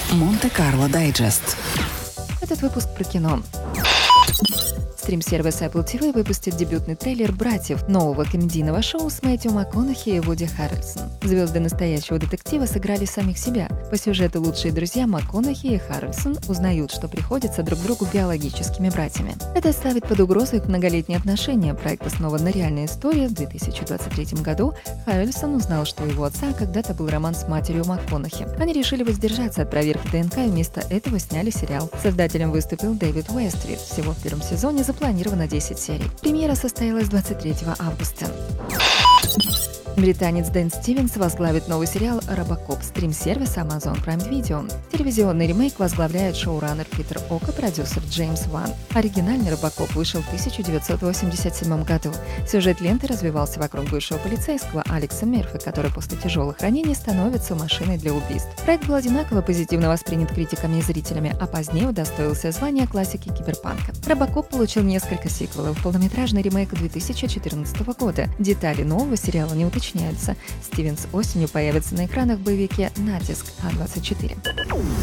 Монте-Карло Дайджест. Этот выпуск про кино. Стрим-сервис Apple TV выпустит дебютный трейлер «Братьев» — нового комедийного шоу с Мэттью МакКонахи и Вуди Харрельсон. Звезды настоящего детектива сыграли самих себя. По сюжету лучшие друзья МакКонахи и Харрельсон узнают, что приходятся друг другу биологическими братьями. Это ставит под угрозу их многолетние отношения. Проект основан на реальной истории. В 2023 году Харрельсон узнал, что у его отца когда-то был роман с матерью МакКонахи. Они решили воздержаться от проверки ДНК и вместо этого сняли сериал. Создателем выступил Дэвид Уэствит. Всего в первом сезоне запланировано 10 серий. Премьера состоялась 23 августа. Британец Дэн Стивенс возглавит новый сериал «Робокоп» стрим-сервиса Amazon Prime Video. Телевизионный ремейк возглавляет шоураннер Питер Ока, продюсер Джеймс Ван. Оригинальный «Робокоп» вышел в 1987 году. Сюжет ленты развивался вокруг бывшего полицейского Алекса Мерфи, который после тяжелых ранений становится машиной для убийств. Проект был одинаково позитивно воспринят критиками и зрителями, а позднее удостоился звания классики киберпанка. «Робокоп» получил несколько сиквелов, полнометражный ремейк 2014 года. Детали нового сериала не уточняются. Стивенс осенью появится на экранах в боевике «Натиск» А24.